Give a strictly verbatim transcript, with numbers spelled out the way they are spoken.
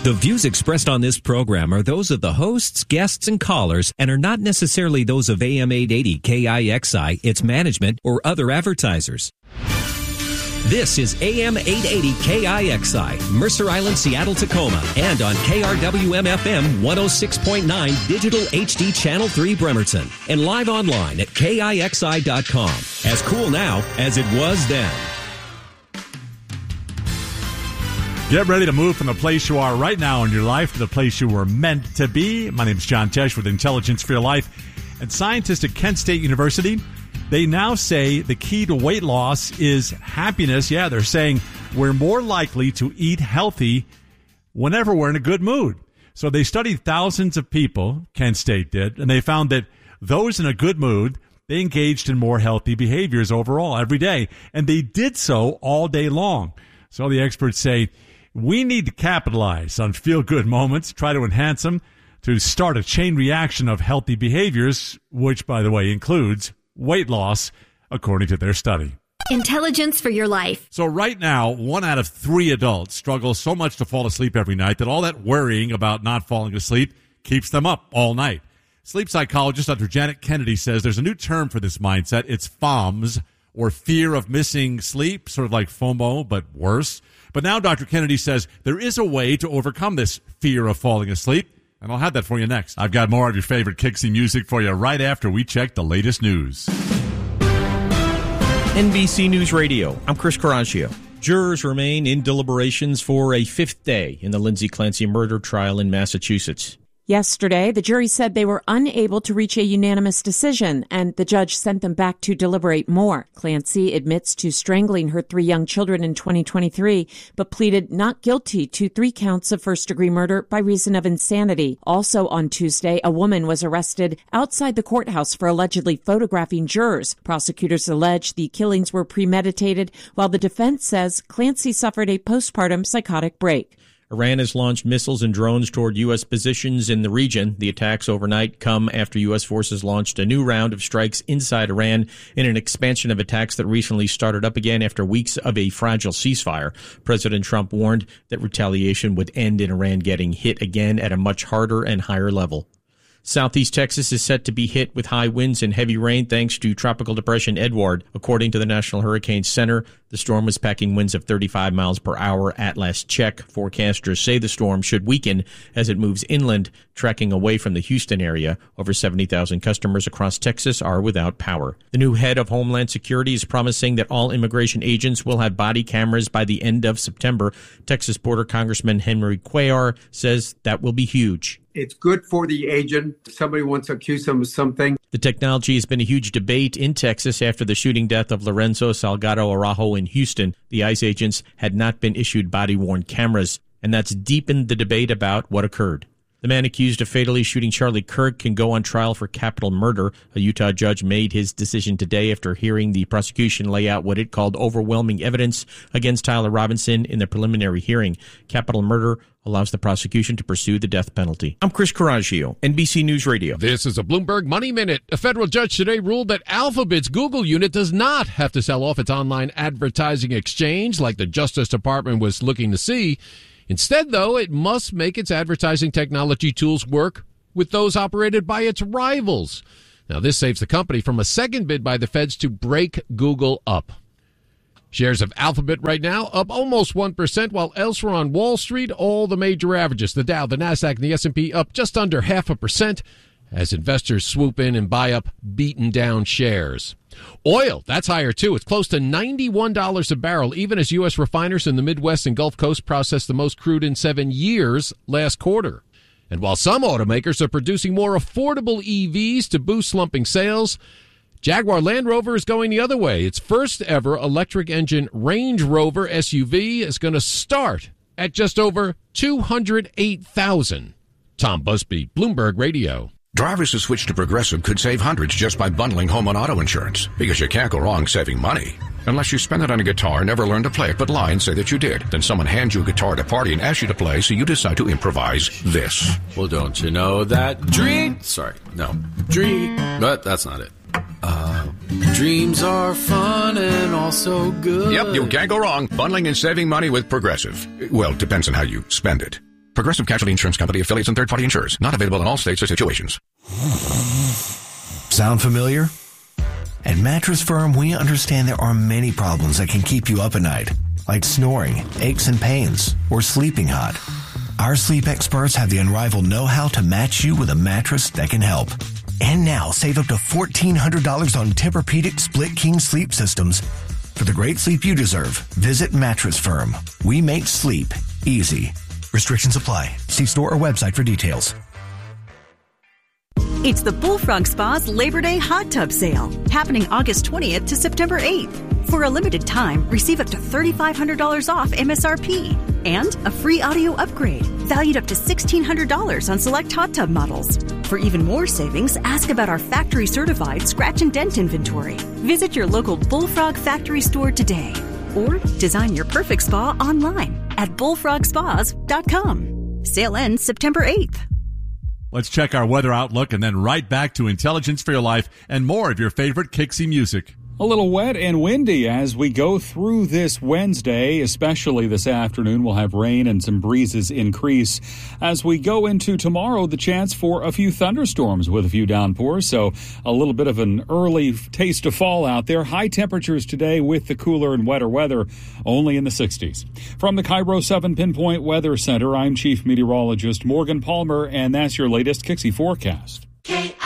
The views expressed on this program are those of the hosts, guests, and callers and are not necessarily those of A M eight eighty K I X I, its management, or other advertisers. This is A M eight eighty K I X I, Mercer Island, Seattle, Tacoma, and on K R W M F M one oh six point nine Digital H D Channel three Bremerton, and live online at K I X I dot com. As cool now as it was then. Get ready to move from the place you are right now in your life to the place you were meant to be. My name is John Tesh with Intelligence for Your Life. And scientists at Kent State University, they now say the key to weight loss is happiness. Yeah, they're saying we're more likely to eat healthy whenever we're in a good mood. So they studied thousands of people, Kent State did, and they found that those in a good mood, they engaged in more healthy behaviors overall every day. And they did so all day long. So the experts say, we need to capitalize on feel-good moments, try to enhance them, to start a chain reaction of healthy behaviors, which, by the way, includes weight loss, according to their study. Intelligence for Your Life. So right now, one out of three adults struggle so much to fall asleep every night that all that worrying about not falling asleep keeps them up all night. Sleep psychologist Doctor Janet Kennedy says there's a new term for this mindset. It's FOMS, or fear of missing sleep, sort of like FOMO, but worse. But now Doctor Kennedy says there is a way to overcome this fear of falling asleep, and I'll have that for you next. I've got more of your favorite Kixie music for you right after we check the latest news. N B C News Radio, I'm Chris Coraggio. Jurors remain in deliberations for a fifth day in the Lindsay Clancy murder trial in Massachusetts. Yesterday, the jury said they were unable to reach a unanimous decision, and the judge sent them back to deliberate more. Clancy admits to strangling her three young children in twenty twenty-three, but pleaded not guilty to three counts of first-degree murder by reason of insanity. Also on Tuesday, a woman was arrested outside the courthouse for allegedly photographing jurors. Prosecutors allege the killings were premeditated, while the defense says Clancy suffered a postpartum psychotic break. Iran has launched missiles and drones toward U S positions in the region. The attacks overnight come after U S forces launched a new round of strikes inside Iran in an expansion of attacks that recently started up again after weeks of a fragile ceasefire. President Trump warned that retaliation would end in Iran getting hit again at a much harder and higher level. Southeast Texas is set to be hit with high winds and heavy rain thanks to Tropical Depression Edward. According to the National Hurricane Center, the storm was packing winds of thirty-five miles per hour at last check. Forecasters say the storm should weaken as it moves inland, tracking away from the Houston area. Over seventy thousand customers across Texas are without power. The new head of Homeland Security is promising that all immigration agents will have body cameras by the end of September. Texas Border Congressman Henry Cuellar says that will be huge. It's good for the agent. Somebody wants to accuse him of something. The technology has been a huge debate in Texas after the shooting death of Lorenzo Salgado Araujo in Houston. The ICE agents had not been issued body-worn cameras, and that's deepened the debate about what occurred. The man accused of fatally shooting Charlie Kirk can go on trial for capital murder. A Utah judge made his decision today after hearing the prosecution lay out what it called overwhelming evidence against Tyler Robinson in the preliminary hearing. Capital murder allows the prosecution to pursue the death penalty. I'm Chris Coraggio, N B C News Radio. This is a Bloomberg Money Minute. A federal judge today ruled that Alphabet's Google unit does not have to sell off its online advertising exchange like the Justice Department was looking to see. Instead, though, it must make its advertising technology tools work with those operated by its rivals. Now, this saves the company from a second bid by the feds to break Google up. Shares of Alphabet right now up almost one percent, while elsewhere on Wall Street, all the major averages, the Dow, the Nasdaq, and the S and P up just under half a percent as investors swoop in and buy up beaten down shares. Oil, that's higher too. It's close to ninety-one dollars a barrel, even as U S refiners in the Midwest and Gulf Coast processed the most crude in seven years last quarter. And while some automakers are producing more affordable E Vs to boost slumping sales, Jaguar Land Rover is going the other way. Its first ever electric engine Range Rover S U V is going to start at just over two hundred eight thousand dollars. Tom Busby, Bloomberg Radio. Drivers who switch to Progressive could save hundreds just by bundling home and auto insurance, because you can't go wrong saving money. Unless you spend it on a guitar, never learn to play it, but lie and say that you did. Then someone hands you a guitar at a party and asks you to play, so you decide to improvise this. Well, don't you know that dream... Sorry, no. Dream... But that's not it. Uh, dreams are fun and also good. Yep, you can't go wrong bundling and saving money with Progressive. Well, it depends on how you spend it. Progressive Casualty Insurance Company, affiliates, and third-party insurers. Not available in all states or situations. Sound familiar? At Mattress Firm, we understand there are many problems that can keep you up at night, like snoring, aches and pains, or sleeping hot. Our sleep experts have the unrivaled know-how to match you with a mattress that can help. And now, save up to fourteen hundred dollars on Tempur-Pedic Split King sleep systems. For the great sleep you deserve, visit Mattress Firm. We make sleep easy. Restrictions apply. See store or website for details. It's the Bullfrog Spa's Labor Day Hot Tub Sale, happening August twentieth to September eighth. For a limited time, receive up to three thousand five hundred dollars off M S R P and a free audio upgrade valued up to one thousand six hundred dollars on select hot tub models. For even more savings, ask about our factory-certified scratch and dent inventory. Visit your local Bullfrog factory store today or design your perfect spa online at bullfrog spas dot com. Sale ends September eighth. Let's check our weather outlook and then right back to Intelligence for Your Life and more of your favorite Kixie music. A little wet and windy as we go through this Wednesday, especially this afternoon. We'll have rain and some breezes increase. As we go into tomorrow, the chance for a few thunderstorms with a few downpours. So a little bit of an early taste of fall out there. High temperatures today with the cooler and wetter weather, only in the sixties. From the Cairo seven Pinpoint Weather Center, I'm Chief Meteorologist Morgan Palmer, and that's your latest Kixie forecast.